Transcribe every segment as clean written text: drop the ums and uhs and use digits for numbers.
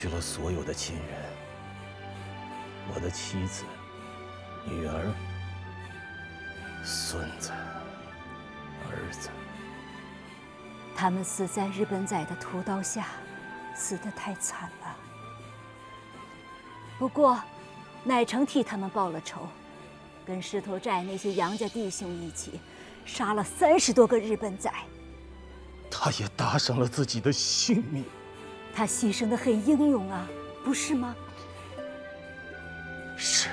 去了所有的亲人，我的妻子、女儿、孙子、儿子。 他们死在日本仔的屠刀下，死得太惨了。不过，乃成替他们报了仇，跟石头寨那些杨家弟兄一起，杀了30多个日本仔。 他也搭上了自己的性命。 他牺牲得很英勇啊，不是吗？ 是。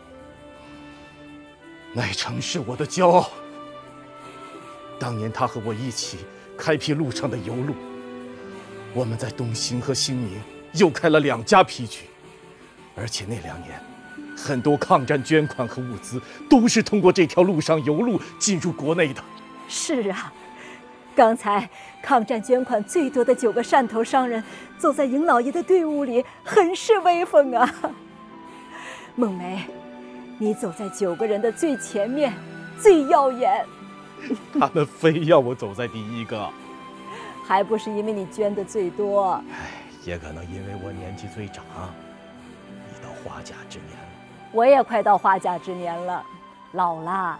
乃成是我的骄傲。当年他和我一起开辟路上的邮路，我们在东兴和兴宁又开了2家批局，而且那2年，很多抗战捐款和物资都是通过这条路上邮路进入国内的。 是啊，刚才抗战捐款最多的9个汕头商人走在尹老爷的队伍里，很是威风啊。孟梅，你走在9个人的最前面，最耀眼。 他们非要我走在第1个， 还不是因为你捐的最多？ 也可能因为我年纪最长，已到花甲之年了。 我也快到花甲之年了，老了。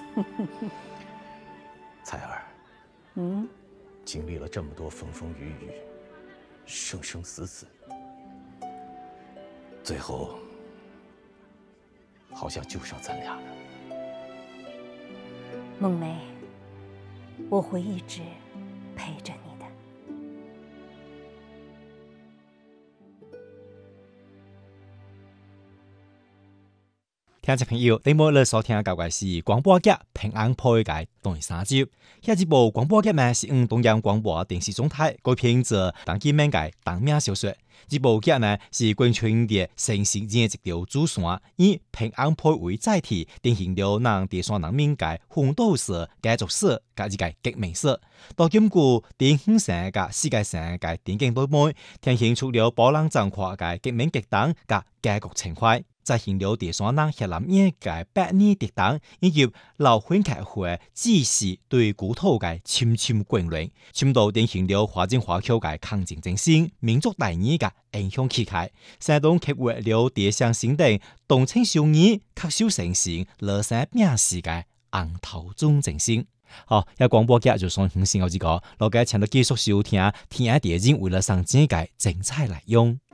彩儿，经历了这么多风风雨雨，生生死死，最后好像就剩咱俩了。 孟梅，我会一直陪着你的。 聽眾朋友，你每日收聽嘅是廣播劇《平安配嘅第3集。下一部廣播劇呢是東陽廣播電視總台改編自當今名嘅同名小說。這部劇呢是關春嘅城市演一條主線，以平安配為載體，典型了讓地山人民嘅奮鬥史、家族史、加一個革命史。到今古電影上嘅世界上嘅電影對妹，呈現出了波浪壯闊嘅革命激盪及家國情懷。再現了地山人血淋眼嘅百年跌宕，以及老婚客會志士對故土嘅深深眷戀，深度典現了華人華僑嘅抗戰精神、民族大義嘅英雄氣概，生動刻畫了地上先定冬青少年恪守誠信、樂生病死嘅昂頭忠精神。好，有廣播劇就上5先我知個，落街請到繼續收聽天下電影為了上正嘅精彩內容。